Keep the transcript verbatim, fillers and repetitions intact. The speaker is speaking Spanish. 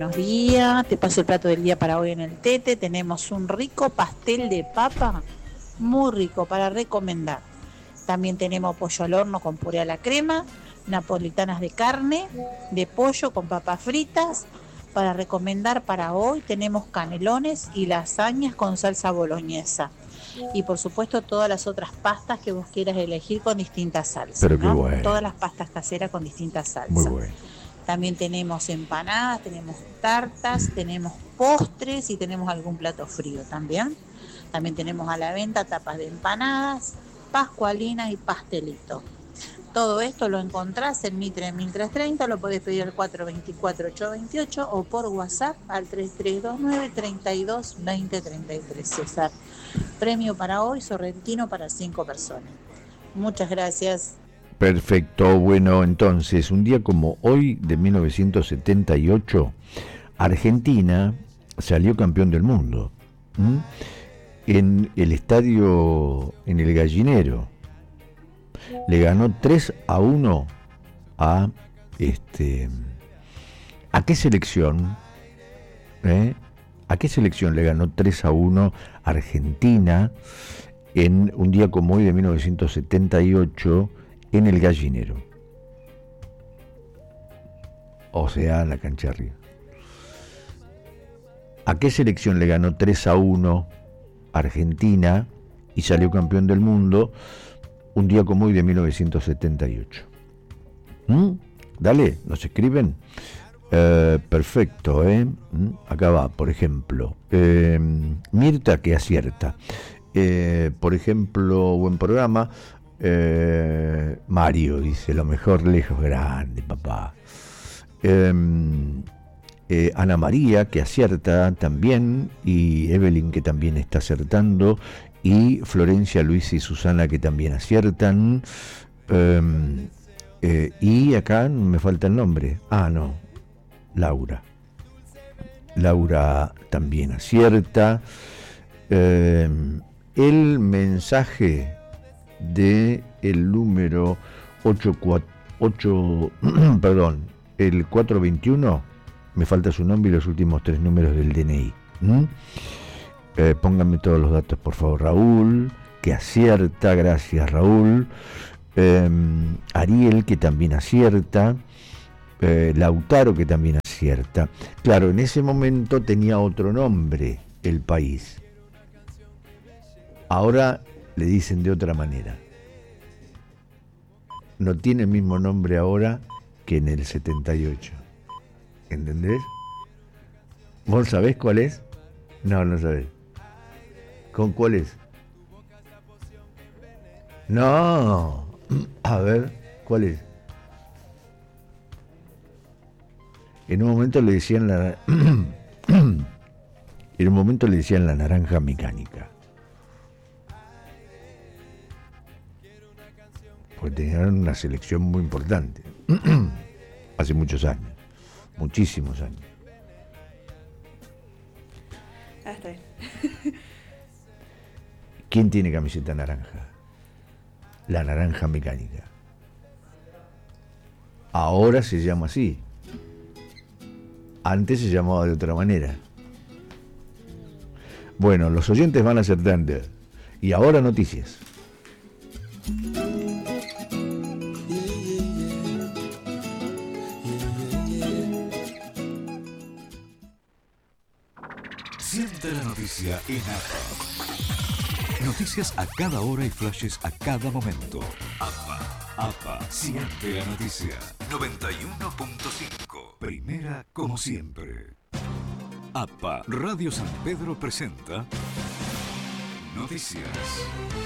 buenos días. Te paso el plato del día para hoy en el Tete. Tenemos un rico pastel de papa, muy rico para recomendar. También tenemos pollo al horno con puré a la crema, napolitanas de carne, de pollo con papas fritas. Para recomendar para hoy tenemos canelones y lasañas con salsa boloñesa. Y por supuesto todas las otras pastas que vos quieras elegir con distintas salsas. Pero qué ¿no? bueno. Todas las pastas caseras con distintas salsas. Muy bueno. También tenemos empanadas, tenemos tartas, tenemos postres y tenemos algún plato frío también. También tenemos a la venta tapas de empanadas, pascualinas y pastelitos. Todo esto lo encontrás en Mitre mil trescientos treinta, lo podés pedir al cuatro dos cuatro, ocho dos ocho o por WhatsApp al tres tres dos nueve, tres dos, dos cero tres tres. César, premio para hoy, sorrentino para cinco personas. Muchas gracias. Perfecto, bueno, entonces, un día como hoy de mil novecientos setenta y ocho, Argentina salió campeón del mundo, ¿m? En el estadio, en el Gallinero. Le ganó tres a uno a, este, ¿a qué selección? ¿Eh? ¿A qué selección le ganó tres a uno Argentina en un día como hoy de mil novecientos setenta y ocho? En el Gallinero, o sea, la cancha arriba. ¿A qué selección le ganó tres a uno Argentina y salió campeón del mundo un día como hoy de mil novecientos setenta y ocho? ¿Mm? Dale, nos escriben. Eh, perfecto, ¿eh? ¿Mm? Acá va, por ejemplo, eh, Mirta que acierta. Eh, por ejemplo, buen programa. Eh, Mario dice, lo mejor lejos grande, papá. Eh, eh, Ana María, que acierta también, y Evelyn, que también está acertando, y Florencia, Luis y Susana, que también aciertan. Eh, eh, y acá me falta el nombre. Ah, no, Laura. Laura también acierta. Eh, el mensaje de el número ocho, ocho, perdón, el cuatro veintiuno, me falta su nombre y los últimos tres números del D N I. ¿Mm? Eh, pónganme todos los datos, por favor. Raúl, que acierta, gracias Raúl. Eh, Ariel, que también acierta. Eh, Lautaro, que también acierta. Claro, en ese momento tenía otro nombre el país. Ahora le dicen de otra manera. No tiene el mismo nombre ahora que en el setenta y ocho. ¿Entendés? ¿Vos sabés cuál es? No, no sabés. ¿Con cuál es? No. A ver, ¿cuál es? En un momento le decían la... en un momento le decían la naranja mecánica. Porque tenían una selección muy importante. Hace muchos años. Muchísimos años. Ah, está bien. ¿Quién tiene camiseta naranja? La naranja mecánica. Ahora se llama así. Antes se llamaba de otra manera. Bueno, los oyentes van acertando. Y ahora noticias. Siente la noticia en A P A. Noticias a cada hora y flashes a cada momento. A P A. A P A. Siente la noticia. noventa y uno punto cinco. Primera como siempre. A P A. Radio San Pedro presenta Noticias.